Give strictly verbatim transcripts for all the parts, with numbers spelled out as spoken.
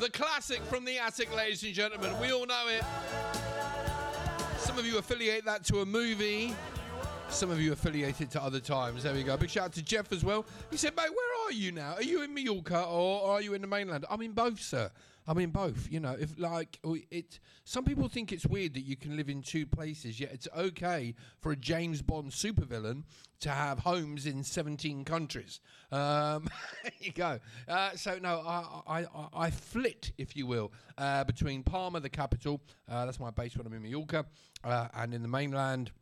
The classic from the attic, ladies and gentlemen. We all know it. Some of you affiliate that to a movie. Some of you affiliate it to other times. There we go. Big shout out to Jeff as well. He said, mate, where are you now? Are you in Mallorca or are you in the mainland? I'm in both, sir. I'm in both. You know, if like it, some people think it's weird that you can live in two places, yet it's okay for a James Bond supervillain to have homes in seventeen countries. Um, there you go. Uh, so no, I, I, I flit, if you will, uh, between Palma, the capital. Uh, that's my base when I'm in Mallorca, uh, and in the mainland.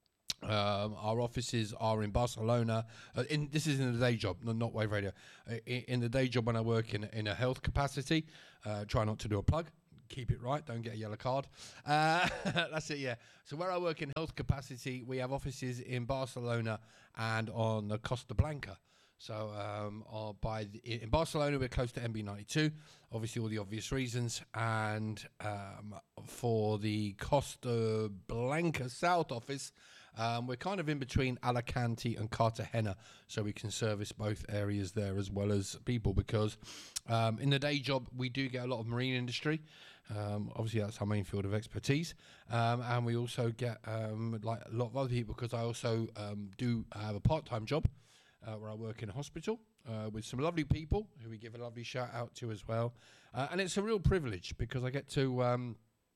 Um, our offices are in Barcelona. Uh, in this is in the day job, not, not Wave Radio. Uh, in, in the day job, when I work in in a health capacity, uh, try not to do a plug. Keep it right. Don't get a yellow card. Uh, that's it. Yeah. So where I work in health capacity, we have offices in Barcelona and on the Costa Blanca. So um, uh, by the, in Barcelona, we're close to M B ninety-two, obviously all the obvious reasons. And um, for the Costa Blanca South office, um, we're kind of in between Alicante and Cartagena, so we can service both areas there as well as people. Because um, in the day job, we do get a lot of marine industry. Um, obviously, that's our main field of expertise, um, and we also get um, like a lot of other people because I also um, do have a part-time job. Uh, where I work in a hospital uh, with some lovely people who we give a lovely shout out to as well. Uh, and it's a real privilege because I get to, um,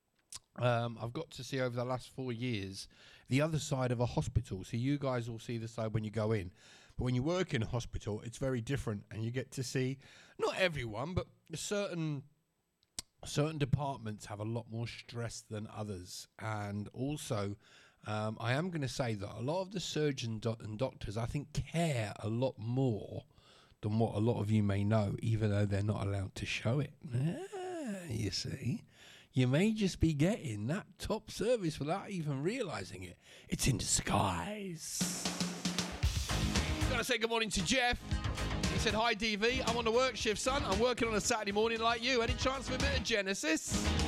um, I've got to see over the last four years the other side of a hospital. So you guys will see the side when you go in. But when you work in a hospital, it's very different and you get to see, not everyone, but certain certain departments have a lot more stress than others. And also, um, I am going to say that a lot of the surgeons do- and doctors, I think, care a lot more than what a lot of you may know, even though they're not allowed to show it. Ah, you see, you may just be getting that top service without even realising it. It's in disguise. Gotta say good morning to Jeff. He said, hi, D V. I'm on the work shift, son. I'm working on a Saturday morning like you. Any chance of a bit of Genesis?